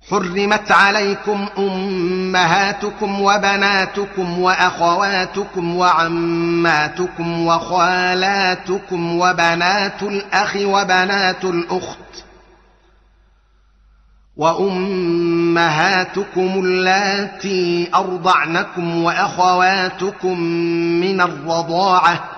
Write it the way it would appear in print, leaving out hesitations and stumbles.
حرمت عليكم أمهاتكم وبناتكم وأخواتكم وعماتكم وخالاتكم وبنات الأخ وبنات الأخت وأمهاتكم اللاتي أرضعنكم وأخواتكم من الرضاعة